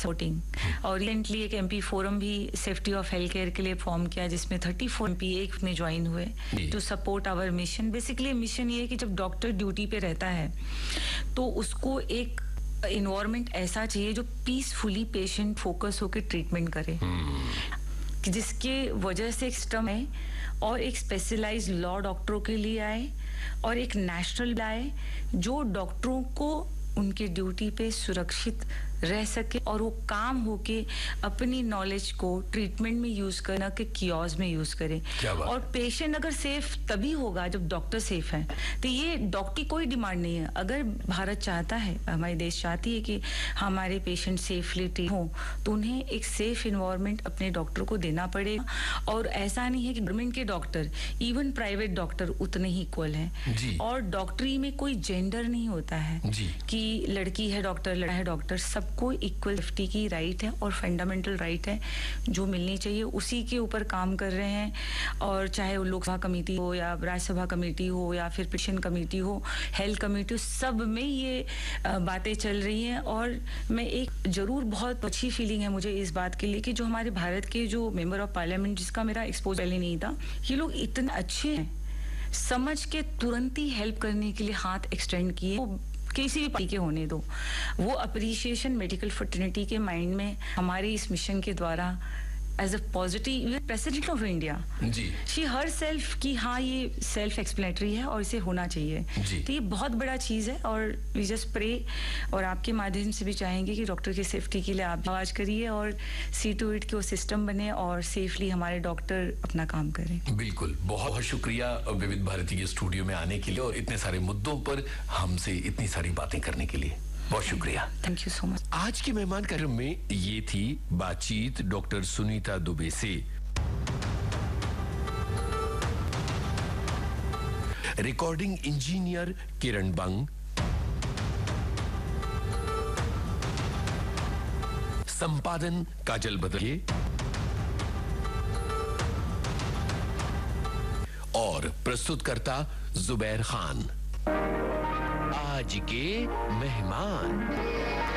Supporting. और recently एक MP forum भी सेफ्टी ऑफ हेल्थ केयर के लिए फॉर्म किया, जिसमें 34 एमपी एक में ज्वाइन हुए to support our mission. Basically mission ये है कि जब डॉक्टर ड्यूटी पे रहता है तो उसको एक इन्वायरमेंट ऐसा चाहिए जो पीसफुली पेशेंट फोकस होकर ट्रीटमेंट करे, कि जिसके वजह से एक सिस्टम है और एक स्पेशलाइज्ड लॉ डॉक्टरों के लिए आए और एक नेशनल आए जो डॉक्टरों को उनके ड्यूटी पे सुरक्षित रह सके और वो काम होके अपनी नॉलेज को ट्रीटमेंट में यूज करना के कियोस्क में यूज करे। और पेशेंट अगर सेफ तभी होगा जब डॉक्टर सेफ है। तो ये डॉक्टर की कोई डिमांड नहीं है। अगर भारत चाहता है, हमारे देश चाहती है कि हमारे पेशेंट सेफली ट्रीट हो, तो उन्हें एक सेफ इन्वायरमेंट अपने डॉक्टर को देना पड़ेगा। और ऐसा नहीं है कि गवर्नमेंट के डॉक्टर, इवन प्राइवेट डॉक्टर उतने ही इक्वल हैं। और डॉक्टरी में कोई जेंडर नहीं होता है कि लड़की है डॉक्टर, लड़का है डॉक्टर, सबको इक्वल सेफ्टी की राइट है और फंडामेंटल राइट है जो मिलनी चाहिए। उसी के ऊपर काम कर रहे हैं। और चाहे वो लोकसभा कमेटी हो या राज्यसभा कमेटी हो या फिर पिटिशन कमेटी हो, हेल्थ कमेटी हो, सब में ये बातें चल रही हैं। और मैं एक जरूर बहुत अच्छी फीलिंग है मुझे इस बात के लिए कि जो हमारे भारत के जो मेंबर ऑफ पार्लियामेंट, जिसका मेरा एक्सपोज पहले नहीं था, ये लोग इतने अच्छे हैं, समझ के तुरंत ही हेल्प करने के लिए हाथ एक्सटेंड किए। किसी भी पार्टी के होने दो, वो अप्रिसिएशन मेडिकल फ्रेटर्निटी के माइंड में हमारे इस मिशन के द्वारा as a positive president of India ji, she her self की हाँ ये सेल्फ एक्सप्लेनेटरी है और इसे होना चाहिए। तो ये बहुत बड़ा चीज है। और वी जस्ट प्रे, और आपके माध्यम से भी चाहेंगे कि डॉक्टर की सेफ्टी के लिए आप आवाज करिए और सी टू इट कि वो सिस्टम बने और सेफली हमारे डॉक्टर अपना काम करें। बिल्कुल, बहुत बहुत शुक्रिया विविध भारती के स्टूडियो में आने के लिए और इतने सारे मुद्दों पर हमसे इतनी सारी बातें करने के लिए बहुत शुक्रिया। Thank you so much. आज के मेहमान कार्यक्रम में ये थी बातचीत डॉक्टर सुनीता दुबे से। रिकॉर्डिंग इंजीनियर किरण बंग, संपादन काजल बदले और प्रस्तुतकर्ता जुबैर खान। आज के मेहमान।